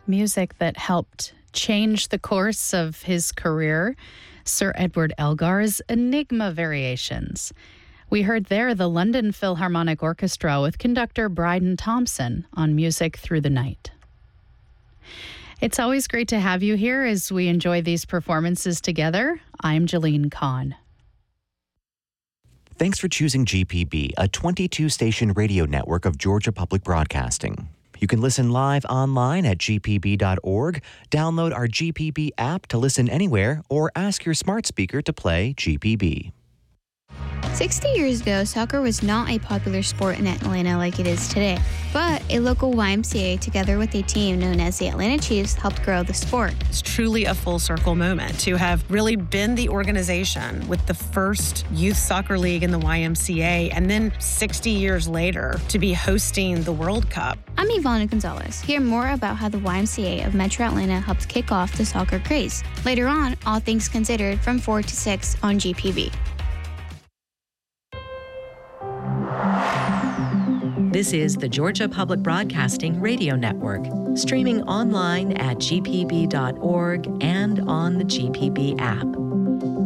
music that helped change the course of his career, Sir Edward Elgar's Enigma Variations. We heard there the London Philharmonic Orchestra with conductor Bryden Thompson on Music Through the Night. It's always great to have you here as we enjoy these performances together. I'm Jeline Kahn. Thanks for choosing GPB, a 22-station radio network of Georgia Public Broadcasting. You can listen live online at gpb.org, download our GPB app to listen anywhere, or ask your smart speaker to play GPB. 60 years ago, soccer was not a popular sport in Atlanta like it is today. But a local YMCA, together with a team known as the Atlanta Chiefs, helped grow the sport. It's truly a full circle moment to have really been the organization with the first youth soccer league in the YMCA, and then 60 years later to be hosting the World Cup. I'm Ivana Gonzalez. Hear more about how the YMCA of Metro Atlanta helped kick off the soccer craze. Later on, All Things Considered from 4 to 6 on GPB. This is the Georgia Public Broadcasting Radio Network, streaming online at gpb.org and on the GPB app.